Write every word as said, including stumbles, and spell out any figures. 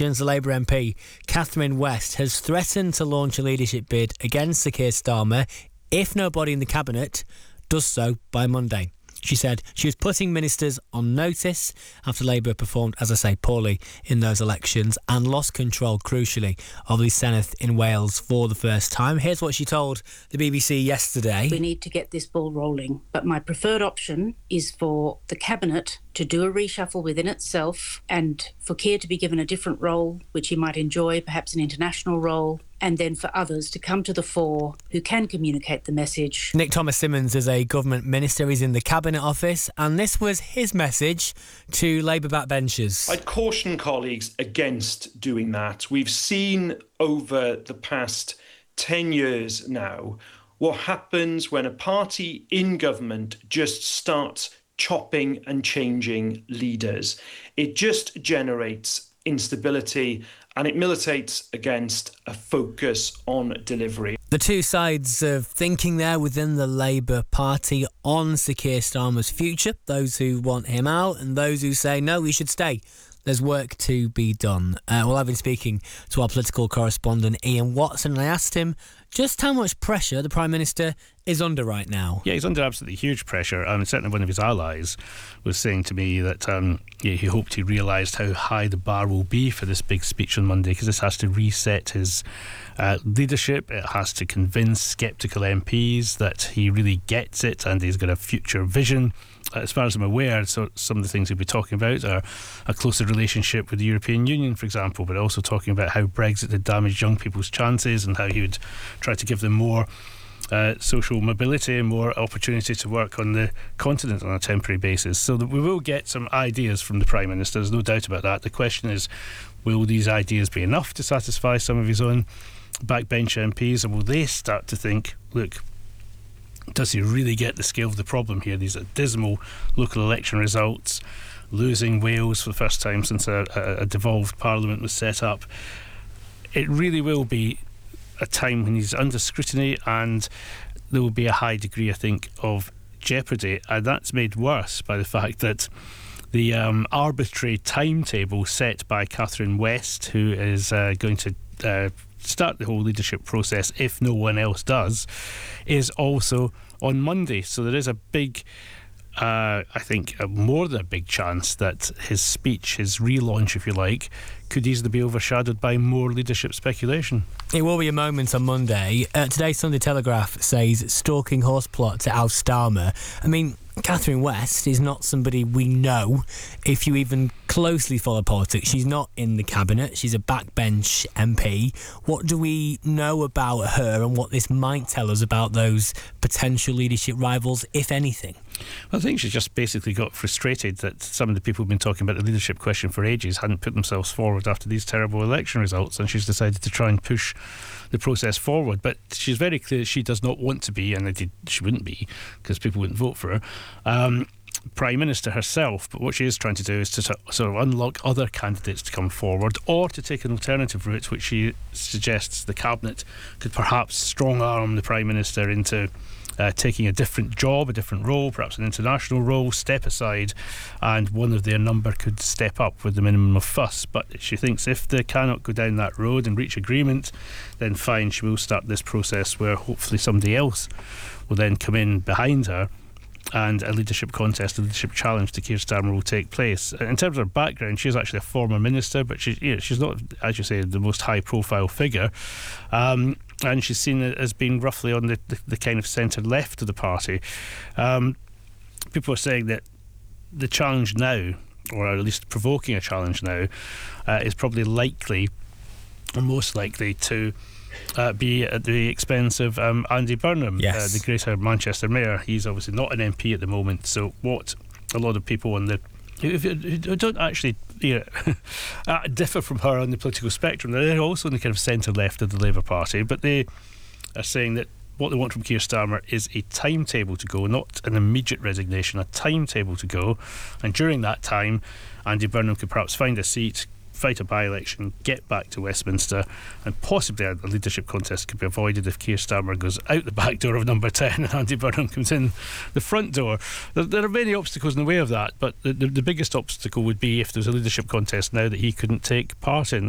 elections, the Labour M P Catherine West has threatened to launch a leadership bid against Sir Keir Starmer if nobody in the Cabinet does so by Monday. She said she was putting ministers on notice after Labour performed, as I say, poorly in those elections and lost control, crucially, of the Senedd in Wales for the first time. Here's what she told the B B C yesterday. We need to get this ball rolling, but my preferred option is for the Cabinet to do a reshuffle within itself and for Keir to be given a different role, which he might enjoy, perhaps an international role, and then for others to come to the fore who can communicate the message. Nick Thomas-Symonds is a government minister. He's in the Cabinet Office, and this was his message to Labour backbenchers. I'd caution colleagues against doing that. We've seen over the past ten years now what happens when a party in government just starts chopping and changing leaders. It just generates instability and it militates against a focus on delivery. The two sides of thinking there within the Labour Party on Sir Keir Starmer's future, those who want him out and those who say, no, he should stay. There's work to be done. Uh, well, I've been speaking to our political correspondent, Ian Watson, and I asked him just how much pressure the Prime Minister is under right now. Yeah, he's under absolutely huge pressure. Um, certainly one of his allies was saying to me that um, yeah, he hoped he realised how high the bar will be for this big speech on Monday, because this has to reset his uh, leadership. It has to convince sceptical M Ps that he really gets it and he's got a future vision. As far as I'm aware, so some of the things he'll be talking about are a closer relationship with the European Union, for example, but also talking about how Brexit had damaged young people's chances and how he would try to give them more uh, social mobility and more opportunity to work on the continent on a temporary basis. So that we will get some ideas from the Prime Minister, there's no doubt about that. The question is, will these ideas be enough to satisfy some of his own backbench M Ps, and will they start to think, look, does he really get the scale of the problem here? These are dismal local election results, losing Wales for the first time since a, a, a devolved parliament was set up. It really will be a time when he's under scrutiny, and there will be a high degree, I think, of jeopardy, and that's made worse by the fact that the um, arbitrary timetable set by Catherine West, who is uh, going to uh, start the whole leadership process if no one else does, is also on Monday. So there is a big, uh, I think, a more than a big chance that his speech, his relaunch, if you like, could easily be overshadowed by more leadership speculation. It will be a moment on Monday. Uh, today's Sunday Telegraph says stalking horse plot to oust Starmer. I mean, Catherine West is not somebody we know if you even closely follow politics. She's not in the Cabinet. She's a backbench M P. What do we know about her and what this might tell us about those potential leadership rivals, if anything? Well, I think she's just basically got frustrated that some of the people who've been talking about the leadership question for ages hadn't put themselves forward after these terrible election results, and she's decided to try and push the process forward. But she's very clear she does not want to be, and indeed she wouldn't be because people wouldn't vote for her, um, Prime Minister herself. But what she is trying to do is to sort of unlock other candidates to come forward, or to take an alternative route, which she suggests the Cabinet could perhaps strong-arm the Prime Minister into Uh, taking a different job, a different role, perhaps an international role, step aside, and one of their number could step up with the minimum of fuss. But she thinks if they cannot go down that road and reach agreement, then fine, she will start this process where hopefully somebody else will then come in behind her, and a leadership contest, a leadership challenge to Keir Starmer will take place. In terms of her background, she's actually a former minister, but she, you know, she's not, as you say, the most high-profile figure. Um, and she's seen as being roughly on the, the, the kind of centre-left of the party. Um, people are saying that the challenge now, or at least provoking a challenge now, uh, is probably likely, or most likely, to Uh, be at the expense of um, Andy Burnham, yes. uh, the Greater Manchester Mayor. He's obviously not an M P at the moment, so what a lot of people on the who, who don't actually you know, uh, differ from her on the political spectrum, they're also in the kind of centre-left of the Labour Party, but they are saying that what they want from Keir Starmer is a timetable to go, not an immediate resignation, a timetable to go, and during that time Andy Burnham could perhaps find a seat, fight a by-election, get back to Westminster, and possibly a leadership contest could be avoided if Keir Starmer goes out the back door of number ten and Andy Burnham comes in the front door. There, there are many obstacles in the way of that, but the, the, the biggest obstacle would be if there's a leadership contest now that he couldn't take part in.